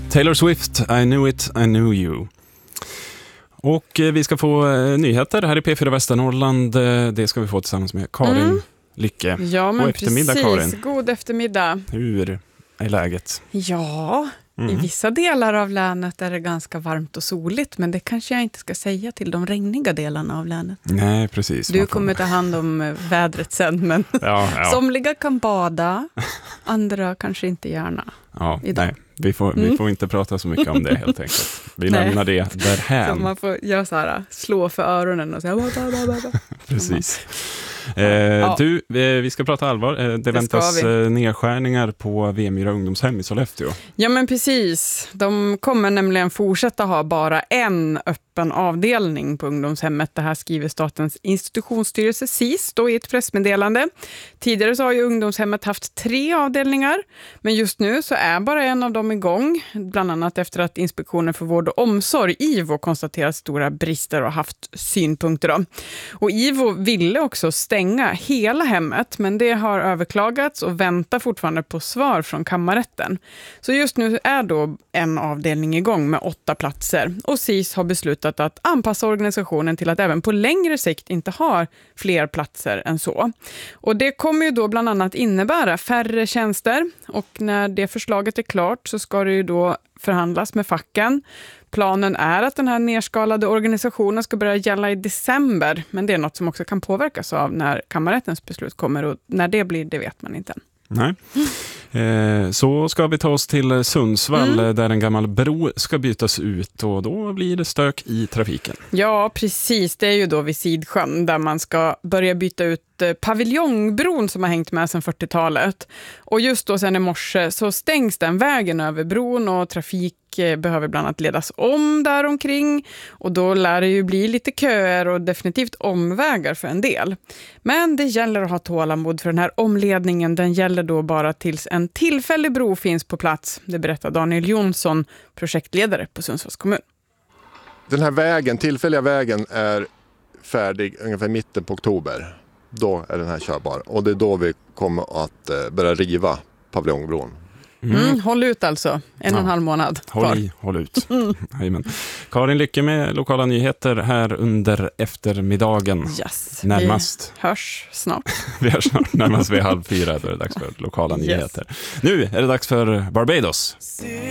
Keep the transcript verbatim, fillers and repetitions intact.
Taylor Swift, I knew it, I knew you. Och eh, vi ska få eh, nyheter här i P fyra Västernorrland. Eh, det ska vi få tillsammans med Karin mm. Lycke. Ja, men God eftermiddag, precis. Karin. God eftermiddag. Hur är läget? Ja, mm. i vissa delar av länet är det ganska varmt och soligt, men det kanske jag inte ska säga till de regniga delarna av länet. Nej, precis. Du kommer ta hand om vädret sen, men ja, ja. somliga kan bada, andra kanske inte gärna. Ja, idag. nej. Vi får, mm. vi får inte prata så mycket om det helt enkelt. Vi lämnar det därhän. Så man får göra så här, slå för öronen och säga precis. Eh, ja. Du, vi ska prata allvar. Det, det väntas vi. nedskärningar på V M ungdomshem i Sollefteå. Ja, men precis. De kommer nämligen fortsätta ha bara en öppen avdelning på ungdomshemmet. Det här skriver Statens institutionsstyrelse S I S då i ett pressmeddelande. Tidigare så har ju ungdomshemmet haft tre avdelningar, men just nu så är bara en av dem igång. Bland annat efter att Inspektionen för vård och omsorg, I V O, konstaterat stora brister och haft synpunkter då. Och I V O ville också stänga hela hemmet, men det har överklagats och väntar fortfarande på svar från kammarrätten. Så just nu är då en avdelning igång med åtta platser, och S I S har beslutat att anpassa organisationen till att även på längre sikt inte ha fler platser än så. Och det kommer ju då bland annat innebära färre tjänster, och när det förslaget är klart så ska det ju då förhandlas med facken. Planen är att den här nedskalade organisationen ska börja gälla i december, men det är något som också kan påverkas av när kammarrättens beslut kommer, och när det blir, det vet man inte än. Nej. Eh, så ska vi ta oss till Sundsvall mm. där en gammal bro ska bytas ut, och då blir det stök i trafiken. Ja, precis. Det är ju då vid Sidsjön där man ska börja byta ut paviljongbron som har hängt med sedan fyrtiotalet. Och just då sen i morse så stängs den vägen över bron, och trafik behöver bland annat ledas om där omkring, och då lär det ju bli lite köer och definitivt omvägar för en del. Men det gäller att ha tålamod, för den här omledningen, den gäller då bara tills en tillfällig bro finns på plats. Det berättar Daniel Jonsson, projektledare på Sundsvalls kommun. Den här vägen, tillfälliga vägen, är färdig ungefär mitten på oktober. Då är den här körbar, och det är då vi kommer att börja riva paviljongbron. Mm. Mm, håll ut alltså, en ja. och en halv månad kvar. Håll i, håll ut. Mm. Karin Lycke med lokala nyheter här under eftermiddagen. Yes. Närmast. Vi hörs snart. vi hörs snart, närmast vid halv fyra, då är det dags för lokala yes. nyheter. Nu är det dags för Barbados.